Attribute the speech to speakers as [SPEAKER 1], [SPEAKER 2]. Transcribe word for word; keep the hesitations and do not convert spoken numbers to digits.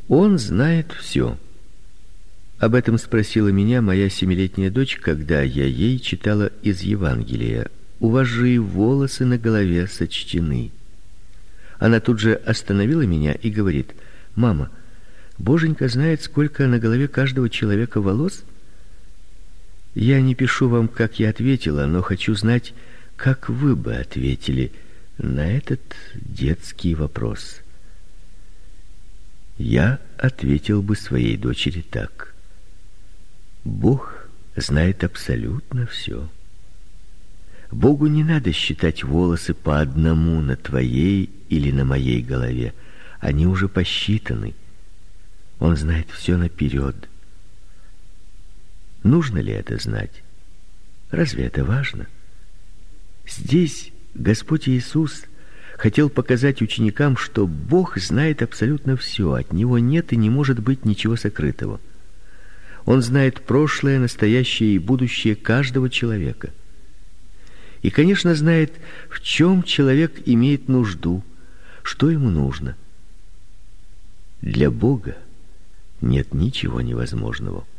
[SPEAKER 1] Он знает все. Об этом спросила меня моя семилетняя дочь, когда я ей читала из Евангелия: «У вас же и волосы на голове сочтены». Она тут же остановила меня и говорит: «Мама, Боженька знает, сколько на голове каждого человека волос?» Я не пишу вам, как я ответила, но хочу знать, как вы бы ответили на этот детский вопрос. Я ответил бы своей дочери так: Бог знает абсолютно все. Богу не надо считать волосы по одному на твоей или на моей голове. Они уже посчитаны. Он знает все наперед. Нужно ли это знать? Разве это важно? Здесь Господь Иисус хотел показать ученикам, что Бог знает абсолютно все, от Него нет и не может быть ничего сокрытого. Он знает прошлое, настоящее и будущее каждого человека. И, конечно, знает, в чем человек имеет нужду, что ему нужно. Для Бога нет ничего невозможного.